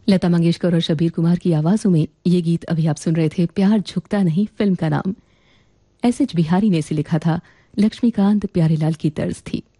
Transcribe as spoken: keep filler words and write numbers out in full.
लता मंगेशकर और शब्बीर कुमार की आवाजों में ये गीत अभी आप सुन रहे थे। प्यार झुकता नहीं फिल्म का नाम एस एच बिहारी ने इसे लिखा था। लक्ष्मीकांत प्यारेलाल की तर्ज थी।